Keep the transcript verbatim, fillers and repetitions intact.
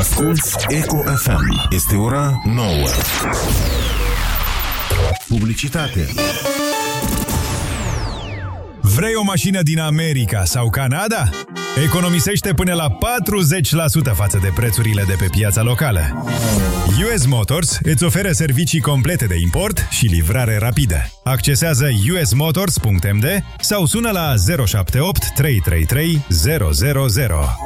Asculți Eco F M. Este ora nouă. Publicitate. Vrei o mașină din America sau Canada? Economisește până la patruzeci la sută față de prețurile de pe piața locală. U S Motors îți oferă servicii complete de import și livrare rapidă. Accesează u s motors punct m d sau sună la zero șapte opt trei trei trei zero zero zero.